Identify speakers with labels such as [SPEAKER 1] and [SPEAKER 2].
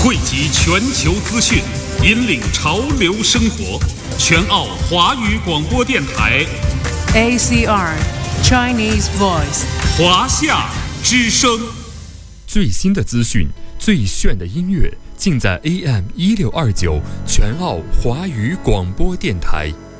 [SPEAKER 1] 汇集全球资讯，引领潮流生活。全澳华语广播电台
[SPEAKER 2] ACR Chinese Voice
[SPEAKER 1] 华夏之声。
[SPEAKER 3] 最新的资讯，最炫的音乐，尽在AM1629全澳华语广播电台。